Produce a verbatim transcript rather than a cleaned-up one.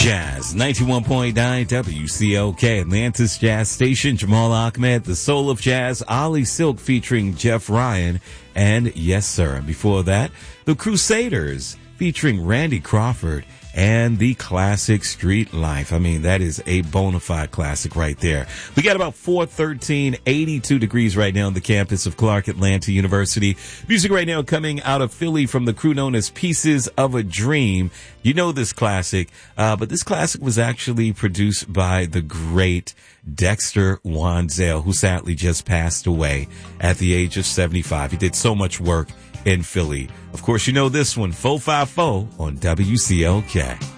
Jazz, ninety-one point nine W C L K, Atlantis Jazz Station. Jamal Ahmed, the soul of jazz. Ollie Silk featuring Jeff Ryan. And yes, sir. And before that, the Crusaders featuring Randy Crawford and the classic Street Life. I mean, that is a bona fide classic right there. We got about four thirteen, eighty-two degrees right now on the campus of Clark Atlanta University. Music right now coming out of Philly from the crew known as Pieces of a Dream. You know this classic, uh, but this classic was actually produced by the great Dexter Wansel, who sadly just passed away at the age of seventy-five. He did so much work in Philly. Of course, you know this one, four five four on W C L K.